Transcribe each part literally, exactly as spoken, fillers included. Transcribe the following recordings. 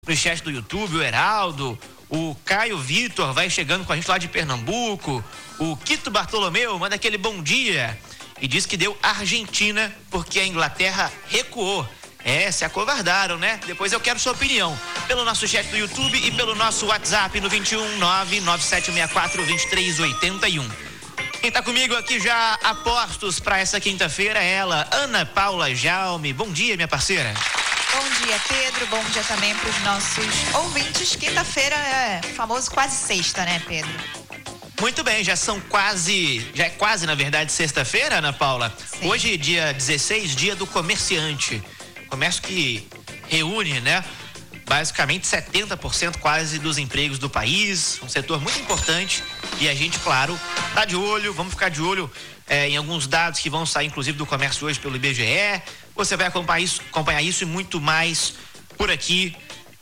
no chat do YouTube, o Heraldo, o Caio Vitor vai chegando com a gente lá de Pernambuco, o Quito Bartolomeu manda aquele bom dia e diz que deu Argentina porque a Inglaterra recuou. É, se acovardaram, né? Depois eu quero sua opinião pelo nosso chat do YouTube e pelo nosso WhatsApp no vinte e um, nove nove sete seis quatro, dois três oito um. Quem tá comigo aqui já a postos para essa quinta-feira é ela, Ana Paula Jaume. Bom dia, minha parceira. Bom dia, Pedro. Bom dia também para os nossos ouvintes. Quinta-feira é famoso quase sexta, né, Pedro? Muito bem, já são quase, já é quase, na verdade, sexta-feira, Ana Paula. Sim. Hoje, dia dezesseis, dia do comerciante. Comércio que reúne, né, basicamente setenta por cento quase dos empregos do país, um setor muito importante e a gente, claro, tá de olho, vamos ficar de olho é, em alguns dados que vão sair, inclusive, do comércio hoje pelo I B G E. Você vai acompanhar isso, acompanhar isso e muito mais por aqui,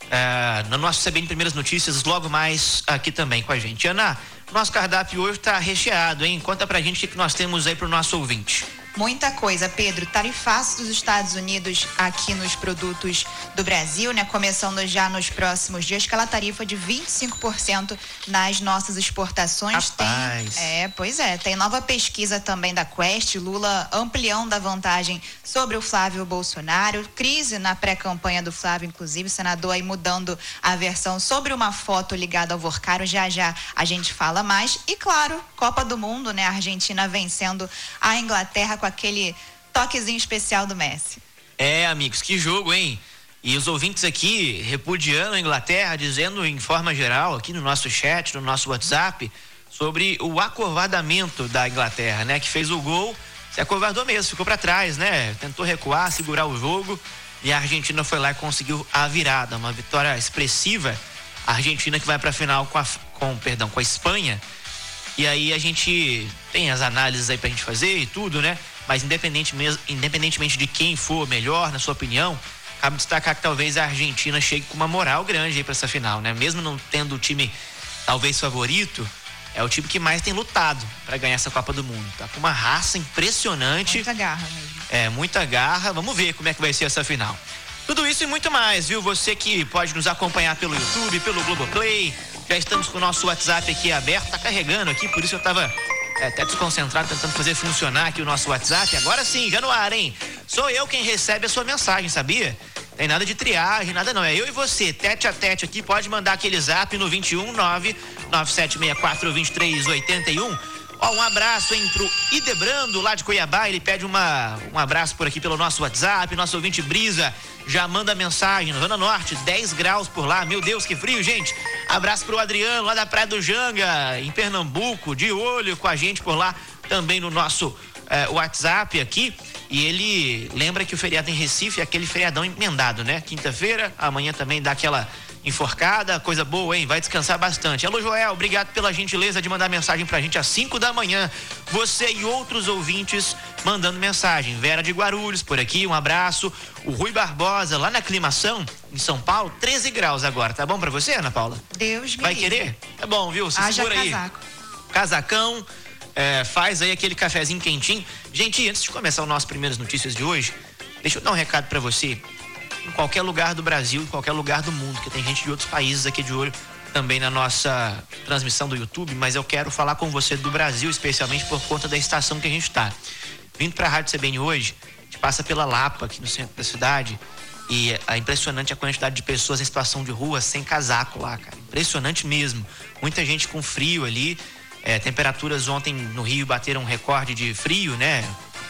é, no nosso C B N Primeiras Notícias, logo mais aqui também com a gente. Ana, nosso cardápio hoje tá recheado, hein? Conta pra gente o que nós temos aí pro nosso ouvinte. Muita coisa, Pedro. Tarifaço dos Estados Unidos aqui nos produtos do Brasil, né? Começando já nos próximos dias, aquela tarifa de vinte e cinco por cento nas nossas exportações. Rapaz. Tem, é, pois é. Tem nova pesquisa também da Quest, Lula ampliando a vantagem sobre o Flávio Bolsonaro. Crise na pré-campanha do Flávio, inclusive, o senador aí mudando a versão sobre uma foto ligada ao Vorcário. Já já a gente fala mais. E claro, Copa do Mundo, né? A Argentina vencendo a Inglaterra com aquele toquezinho especial do Messi. É, amigos, que jogo, hein? E os ouvintes aqui repudiando a Inglaterra, dizendo em forma geral, aqui no nosso chat, no nosso WhatsApp, sobre o acovardamento da Inglaterra, né? Que fez o gol, se acovardou mesmo, ficou para trás, né? Tentou recuar, segurar o jogo e a Argentina foi lá e conseguiu a virada, uma vitória expressiva. A Argentina que vai para a final com a, com, perdão, com a Espanha. E aí a gente tem as análises aí pra gente fazer e tudo, né? Mas independente mesmo, independentemente de quem for melhor, na sua opinião, cabe destacar que talvez a Argentina chegue com uma moral grande aí pra essa final, né? Mesmo não tendo o time talvez favorito, é o time que mais tem lutado pra ganhar essa Copa do Mundo. Tá com uma raça impressionante. Muita garra mesmo. É, muita garra. Vamos ver como é que vai ser essa final. Tudo isso e muito mais, viu? Você que pode nos acompanhar pelo YouTube, pelo Globoplay. Já estamos com o nosso WhatsApp aqui aberto, tá carregando aqui, por isso eu tava é, até desconcentrado tentando fazer funcionar aqui o nosso WhatsApp. Agora sim, já no ar, hein? Sou eu quem recebe a sua mensagem, sabia? Tem nada de triagem, nada não. É eu e você, tete a tete aqui. Pode mandar aquele zap no vinte e um, nove nove sete seis quatro, dois três oito um. Ó, um abraço, hein, pro Idebrando, lá de Cuiabá. Ele pede uma, um abraço por aqui pelo nosso WhatsApp. Nosso ouvinte Brisa já manda mensagem. Na Zona Norte, dez graus por lá. Meu Deus, que frio, gente. Abraço pro Adriano, lá da Praia do Janga, em Pernambuco, de olho com a gente por lá, também no nosso eh, WhatsApp aqui. E ele lembra que o feriado em Recife é aquele feriadão emendado, né? Quinta-feira, amanhã também dá aquela enforcada, coisa boa, hein? Vai descansar bastante. Alô, Joel, obrigado pela gentileza de mandar mensagem pra gente às cinco da manhã. Você e outros ouvintes mandando mensagem. Vera de Guarulhos, por aqui, um abraço. O Rui Barbosa, lá na Aclimação, em São Paulo, treze graus agora. Tá bom pra você, Ana Paula? Deus me Vai livre. querer? Tá bom, viu? Se Haja segura aí. casaco. Casacão, é, faz aí aquele cafezinho quentinho. Gente, antes de começar o nosso Primeiras Notícias de hoje, deixa eu dar um recado pra você. Em qualquer lugar do Brasil, em qualquer lugar do mundo, que tem gente de outros países aqui de olho também na nossa transmissão do YouTube, mas eu quero falar com você do Brasil, especialmente por conta da estação que a gente está. Vindo para a Rádio C B N hoje, a gente passa pela Lapa, aqui no centro da cidade, e é impressionante a quantidade de pessoas em situação de rua sem casaco lá, cara. Impressionante mesmo. Muita gente com frio ali. É, temperaturas ontem no Rio bateram um recorde de frio, né?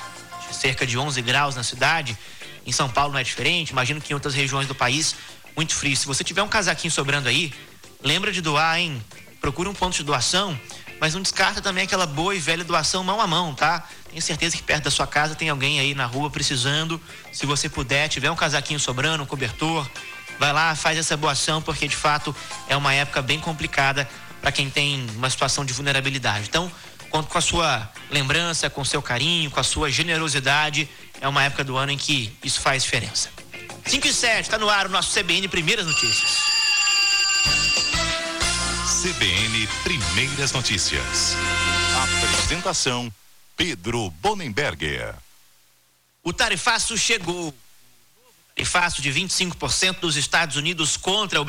De cerca de onze graus na cidade. Em São Paulo não é diferente, imagino que em outras regiões do país, muito frio. Se você tiver um casaquinho sobrando aí, lembra de doar, hein? Procura um ponto de doação, mas não descarta também aquela boa e velha doação mão a mão, tá? Tenho certeza que perto da sua casa tem alguém aí na rua precisando. Se você puder, tiver um casaquinho sobrando, um cobertor, vai lá, faz essa boa ação, porque de fato é uma época bem complicada para quem tem uma situação de vulnerabilidade. Então, conto com a sua lembrança, com o seu carinho, com a sua generosidade. É uma época do ano em que isso faz diferença. cinco e sete, tá no ar o nosso C B N Primeiras Notícias. C B N Primeiras Notícias. Apresentação: Pedro Bonenberger. O tarifaço chegou. Tarifaço de vinte e cinco por cento dos Estados Unidos contra o